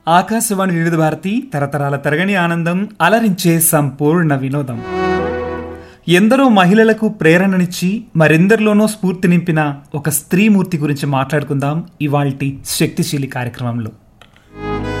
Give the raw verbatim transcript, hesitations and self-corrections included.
ఆకాశవాణి వివిధ భారతి తరతరాల తరగని ఆనందం అలరించే సంపూర్ణ వినోదం. ఎందరో మహిళలకు ప్రేరణనిచ్చి మరెందరిలోనో స్ఫూర్తి నింపిన ఒక స్త్రీమూర్తి గురించి మాట్లాడుకుందాం ఇవాల్టి శక్తిశీలి కార్యక్రమంలో.